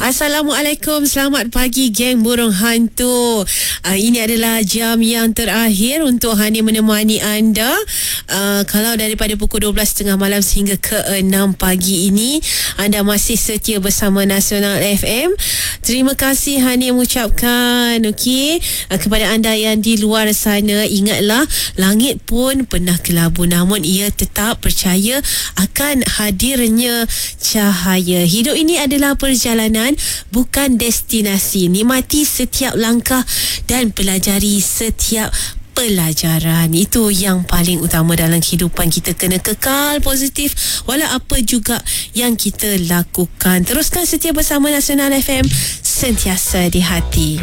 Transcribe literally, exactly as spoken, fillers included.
Assalamualaikum, selamat pagi geng burung hantu. uh, Ini adalah jam yang terakhir untuk Hani menemani anda. uh, Kalau daripada pukul dua belas tiga puluh malam sehingga ke enam pagi ini anda masih setia bersama Nasional F M. Terima kasih Hani mengucapkan okay, uh, kepada anda yang di luar sana. Ingatlah, langit pun pernah kelabu, namun ia tetap percaya akan hadirnya cahaya. Hidup ini adalah perjalanan, bukan destinasi. Nikmati setiap langkah dan pelajari setiap pelajaran. Itu yang paling utama dalam kehidupan kita. Kena kekal positif walau apa juga yang kita lakukan. Teruskan setia bersama Nasional F M, sentiasa di hati.